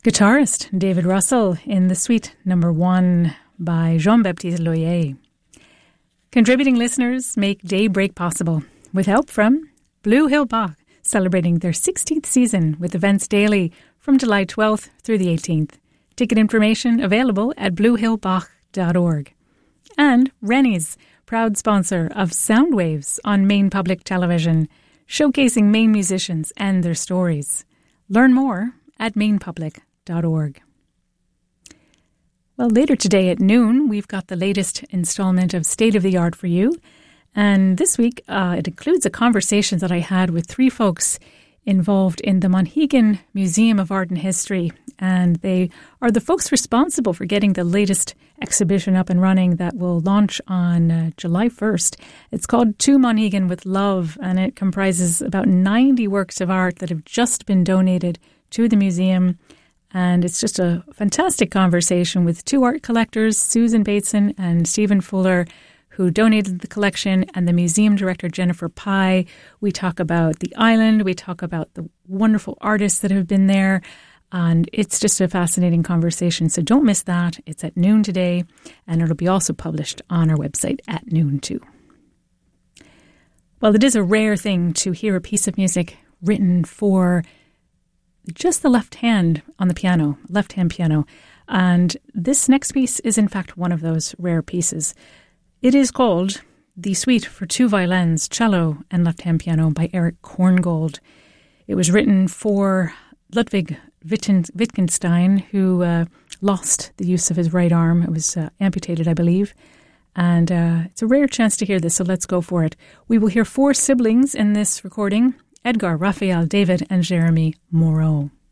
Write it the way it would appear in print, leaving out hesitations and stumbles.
Guitarist David Russell in the Suite No. 1 by Jean-Baptiste Loyer. Contributing listeners make Daybreak possible with help from Blue Hill Bach, celebrating their 16th season with events daily from July 12th through the 18th. Ticket information available at bluehillbach.org. And Rennie's, proud sponsor of Soundwaves on Maine Public Television, showcasing Maine musicians and their stories. Learn more at mainepublic.org. Well, later today at noon, we've got the latest installment of State of the Art for you. And this week, it includes a conversation that I had with three folks involved in the Monhegan Museum of Art and History. And they are the folks responsible for getting the latest exhibition up and running that will launch on July 1st. It's called To Monhegan with Love, and it comprises about 90 works of art that have just been donated to the museum. And it's just a fantastic conversation with two art collectors, Susan Bateson and Stephen Fuller, who donated the collection, and the museum director, Jennifer Pye. We talk about the island. We talk about the wonderful artists that have been there. And it's just a fascinating conversation. So don't miss that. It's at noon today, and it'll be also published on our website at noon too. Well, it is a rare thing to hear a piece of music written for just the left hand on the piano, left-hand piano. And this next piece is in fact one of those rare pieces. It is called The Suite for Two Violins, Cello and Left-Hand Piano by Eric Korngold. It was written for Ludwig Wittgenstein, who lost the use of his right arm. It was amputated, I believe. And it's a rare chance to hear this, so let's go for it. We will hear four siblings in this recording: Edgar, Raphael, David, and Jeremy Moreau.